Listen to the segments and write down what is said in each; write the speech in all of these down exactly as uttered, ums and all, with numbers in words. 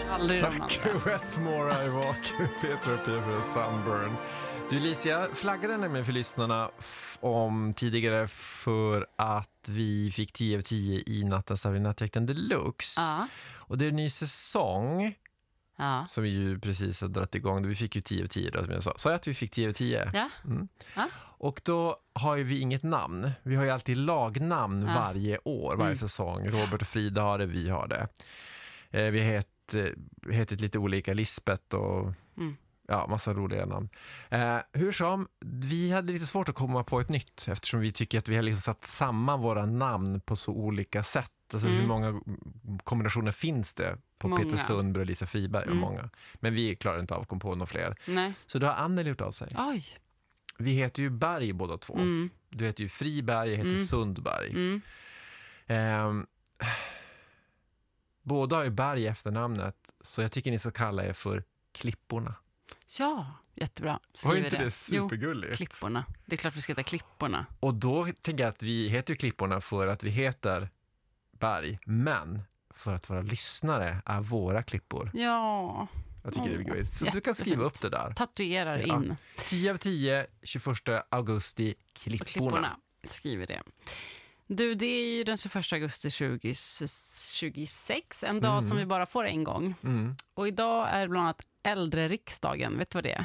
Aldrig de Tack, andra. Wetmore I Walk, Peter P för Sunburn. Du Alicia, flaggade nämligen för lyssnarna f- om tidigare för att vi fick tio av tio i nattens tävling Nattjakten Deluxe. Ja. Och det är en ny säsong Ja. som vi ju precis har dragit igång. Vi fick ju tio av tio då, som jag sa. Sa jag att vi fick tio av tio? Ja. Mm. Ja. Och då har ju vi inget namn. Vi har ju alltid lagnamn Ja. varje år, varje Mm. säsong. Robert och Frida har det, vi har det. Eh, vi heter, heter lite olika, Lisbeth och Mm. ja, massa roliga namn. Eh, hur som, vi hade lite svårt att komma på ett nytt eftersom vi tycker att vi har liksom satt samman våra namn på så olika sätt. Alltså Mm. hur många kombinationer finns det på Många. Peter Sundberg och Lisa Friberg? Mm. Många. Men vi klarar inte av att komma på några fler. Nej. Så då har Anneli gjort av sig. Oj. Vi heter ju Berg båda två. Mm. Du heter ju Friberg, jag heter Mm. Sundberg. Mm. Ehm, båda har ju Berg i efternamnet, så jag tycker ni ska kalla er för Klipporna. Ja, jättebra. Var Skriver inte det supergulligt? Jo, Klipporna. Det är klart vi ska heta Klipporna. Och då tänker jag att vi heter ju Klipporna för att vi heter Berg, men för att våra lyssnare är våra klippor. Ja. Jag tycker Åh, det är gulligt. Så du kan jättefint. skriva upp det där. Tatuerar Ja. in. tio av tio, tjugoförsta augusti, Klipporna. Och Klipporna. Skriver det. Du, det är ju den tjugoförsta augusti tjugo tjugosex. En dag Mm. som vi bara får en gång. Mm. Och idag är bland annat äldreriksdagen. Vet du vad det är?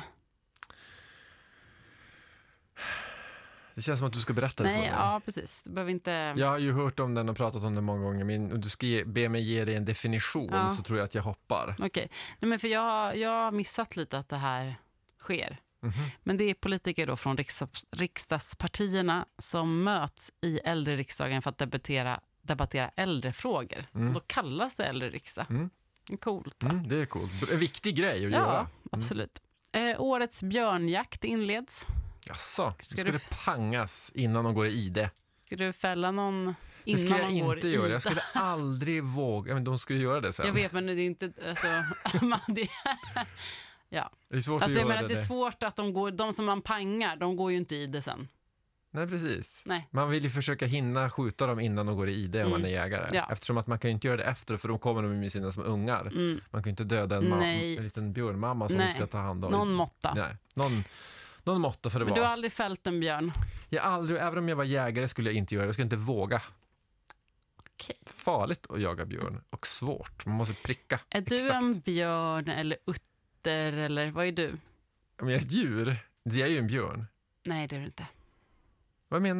Det känns som att du ska berätta det Nej, för mig. ja, precis. Du behöver inte... Jag har ju hört om den och pratat om den många gånger, men om du ska ge, be mig ge dig en definition Ja. så tror jag att jag hoppar. Okej. Nej, men för jag, jag har missat lite att det här sker. Mhm. Men det är politiker då från riksdags, riksdagspartierna som möts i äldreriksdagen för att debattera, debattera äldrefrågor. Mm. Och då kallas det äldreriksdag. Mm. Coolt, va? Mm, det är coolt. En viktig grej att Ja, göra. absolut. Eh, årets björnjakt inleds. Jaså, Ska ska du- det pangas innan de går i ide? Ska du fälla någon Det innan skulle jag de går inte i? göra. Jag skulle aldrig våga. Men de skulle göra det sen. Jag vet, men det är inte... Alltså, man, det, ja. Det är svårt Alltså, att jag göra menar, det. det är svårt att de går... De som man pangar, de går ju inte i det sen. Nej, precis. Nej. Man vill ju försöka hinna skjuta dem innan de går i ide om Mm. man är jägare. Ja. Eftersom att man kan ju inte göra det efter, för då kommer de med sina små ungar. Mm. Man kan ju inte döda en, mam- Nej. en liten björnmamma som Nej. ska ta hand om. Någon måtta. Nej, någon, någon måtta för det Men var. du har aldrig fällt en björn? Jag aldrig, även om jag var jägare skulle jag inte göra det. Jag skulle inte våga. Okej. Farligt att jaga björn och svårt. Man måste pricka. Är du exakt. en björn eller utter eller vad är du? Om jag är ett djur, det är ju en björn. Nej, det är du inte. Vad menar